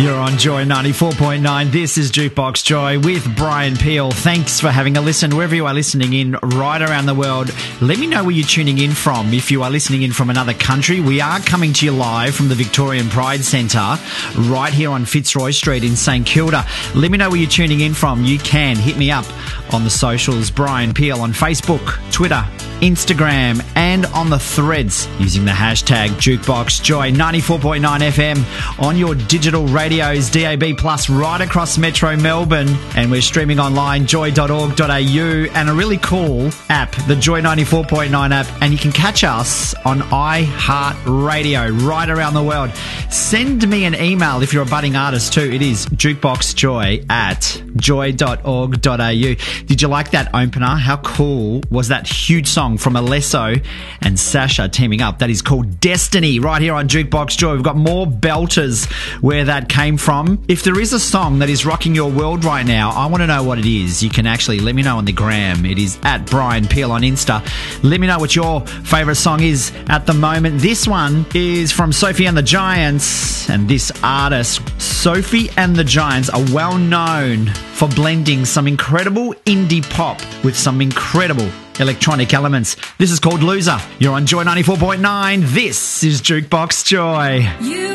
You're on Joy 94.9. This is Jukebox Joy with Brian Peel. Thanks for having a listen wherever you are listening in right around the world. Let me know where you're tuning in from. If you are listening in from another country, we are coming to you live from the Victorian Pride Centre right here on Fitzroy Street in St Kilda. Let me know where you're tuning in from. You can hit me up on the socials, Brian Peel, on Facebook, Twitter, Instagram, and on the threads using the hashtag JukeboxJoy. 94.9 FM on your digital radios, DAB Plus right across Metro Melbourne, and we're streaming online, joy.org.au, and a really cool app, the Joy 94.9 app, and you can catch us on iHeartRadio right around the world. Send me an email if you're a budding artist too. It is jukeboxjoy@joy.org.au. Did you like that opener? How cool was that huge song from Alesso and Sasha teaming up? That is called Destiny right here on Jukebox Joy. We've got more belters where that came from. If there is a song that is rocking your world right now, I want to know what it is. You can actually let me know on the gram. It is at Brian Peel on Insta. Let me know what your favourite song is at the moment. This one is from Sophie and the Giants, and this artist, Sophie and the Giants, are well known for blending some incredible indie pop with some incredible electronic elements. This is called Loser. You're on Joy 94.9. This is Jukebox Joy.